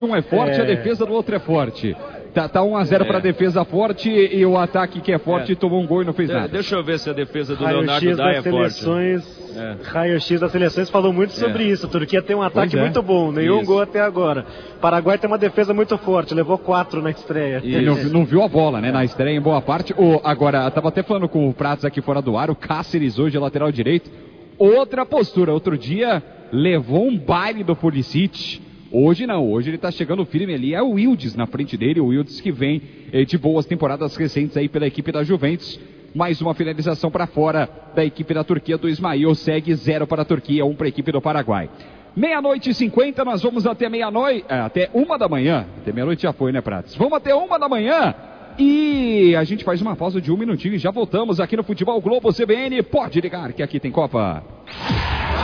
Um é forte, a defesa do outro é forte. Tá 1-0 para a defesa forte e o ataque que é forte tomou um gol e não fez nada. Deixa eu ver se a defesa do Leonardo Dai é forte. Raio-X das seleções falou muito sobre isso. A Turquia tem um ataque muito bom, nenhum gol até agora. Paraguai tem uma defesa muito forte, levou 4 na estreia. Não viu a bola, né, na estreia em boa parte. Agora, estava até falando com o Pratos aqui fora do ar, o Cáceres hoje, lateral direito. Outra postura, outro dia levou um baile do Pulisic. Hoje não, hoje ele tá chegando firme ali, é o Yildiz na frente dele, o Yildiz que vem de boas temporadas recentes aí pela equipe da Juventus. Mais uma finalização para fora da equipe da Turquia, do Ismail, segue 0 para a Turquia, 1 para a equipe do Paraguai. 00:50, nós vamos até meia-noite, até 1 da manhã, até meia-noite já foi, né, Pratos? Vamos até 1 da manhã e a gente faz uma pausa de 1 minutinho e já voltamos aqui no Futebol Globo CBN, pode ligar que aqui tem Copa.